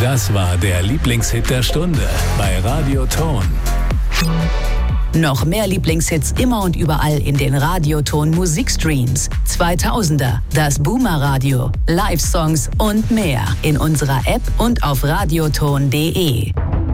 Das war der Lieblingshit der Stunde bei Radio Ton. Noch mehr Lieblingshits immer und überall in den Radioton Musikstreams. 2000er, das Boomer Radio, Live-Songs und mehr in unserer App und auf radioton.de.